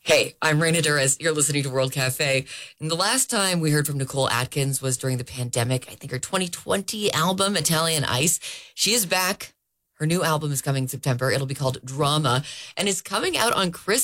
Hey, I'm Raina Durez. You're listening to World Cafe. And the last time we heard from Nicole Atkins was during the pandemic. I think her 2020 album, Italian Ice. She is back. Her new album is coming in September. It'll be called Drama, and it's coming out on Christmas.